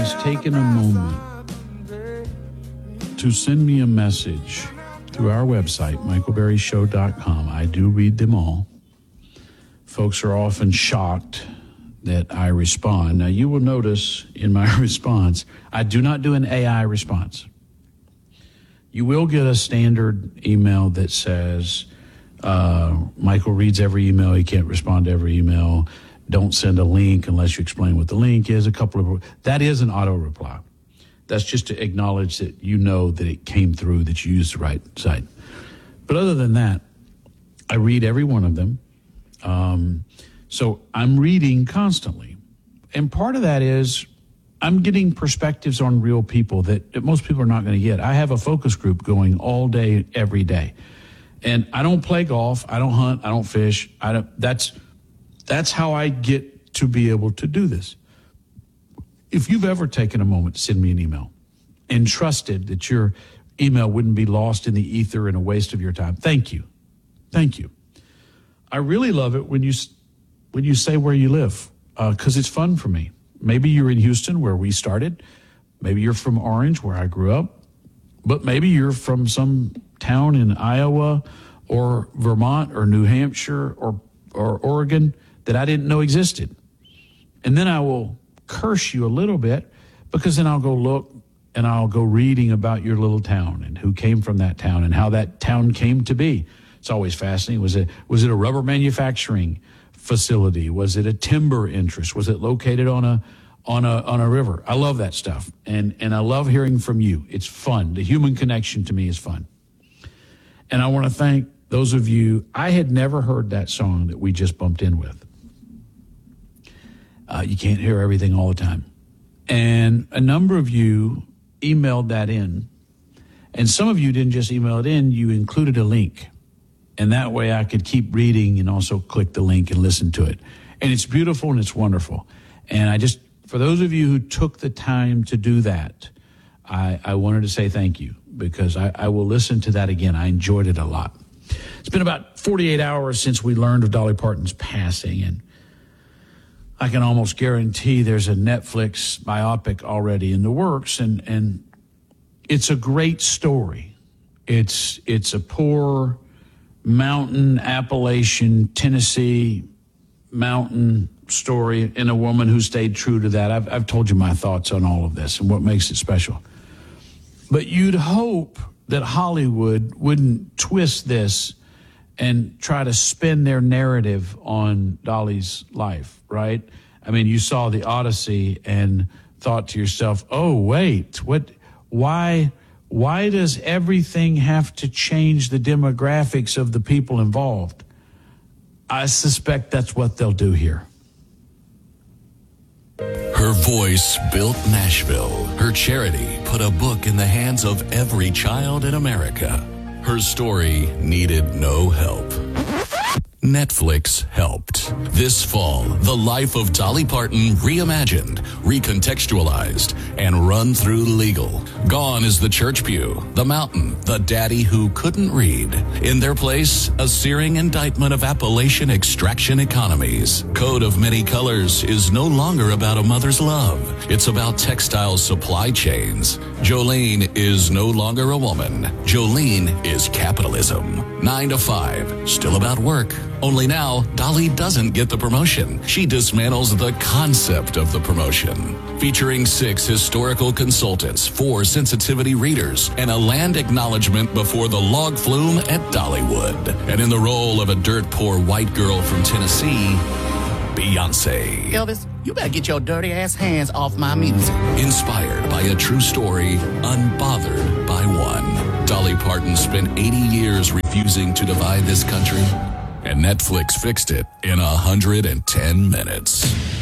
has taken a moment to send me a message through our website, michaelberryshow.com. I do read them all. Folks are often shocked that I respond. Now, you will notice in my response, I do not do an AI response. You will get a standard email that says, Michael reads every email. He can't respond to every email. Don't send a link unless you explain what the link is. That is an auto reply. That's just to acknowledge that you know that it came through, that you used the right site. But other than that, I read every one of them. So I'm reading constantly. And part of that is I'm getting perspectives on real people that most people are not going to get. I have a focus group going all day, every day. And I don't play golf. I don't hunt. I don't fish. That's how I get to be able to do this. If you've ever taken a moment to send me an email and trusted that your email wouldn't be lost in the ether and a waste of your time, thank you. Thank you. I really love it when you say where you live, because it's fun for me. Maybe you're in Houston, where we started. Maybe you're from Orange, where I grew up. But maybe you're from some town in Iowa or Vermont or New Hampshire or Oregon that I didn't know existed. And then I will curse you a little bit, because then I'll go look and I'll go reading about your little town and who came from that town and how that town came to be. It's always fascinating. Was it a rubber manufacturing facility? Was it a timber interest? Was it located on a river? I love that stuff. And I love hearing from you. It's fun. The human connection to me is fun. And I want to thank those of you. I had never heard that song that we just bumped in with. You can't hear everything all the time. And a number of you emailed that in. And some of you didn't just email it in, you included a link. And that way I could keep reading and also click the link and listen to it. And it's beautiful and it's wonderful. And for those of you who took the time to do that, I wanted to say thank you, because I will listen to that again. I enjoyed it a lot. It's been about 48 hours since we learned of Dolly Parton's passing, and I can almost guarantee there's a Netflix biopic already in the works, and it's a great story. It's a poor mountain, Appalachian, Tennessee mountain story, and a woman who stayed true to that. I've told you my thoughts on all of this and what makes it special. But you'd hope that Hollywood wouldn't twist this and try to spin their narrative on Dolly's life, right? I mean, you saw The Odyssey and thought to yourself, oh, wait, why does everything have to change the demographics of the people involved? I suspect that's what they'll do here. Her voice built Nashville. Her charity put a book in the hands of every child in America. Her story needed no help. Netflix helped. This fall, the life of Dolly Parton reimagined, recontextualized, and run through legal. Gone is the church pew, the mountain, the daddy who couldn't read. In their place, a searing indictment of Appalachian extraction economies. Code of Many Colors is no longer about a mother's love. It's about textile supply chains. Jolene is no longer a woman. Jolene is capitalism. 9 to 5, still about work. Only now, Dolly doesn't get the promotion. She dismantles the concept of the promotion. Featuring 6 historical consultants, 4 sensitivity readers, and a land acknowledgement before the log flume at Dollywood. And in the role of a dirt-poor white girl from Tennessee, Beyonce. Elvis, you better get your dirty ass hands off my music. Inspired by a true story, unbothered by one. Dolly Parton spent 80 years refusing to divide this country, and Netflix fixed it in 110 minutes.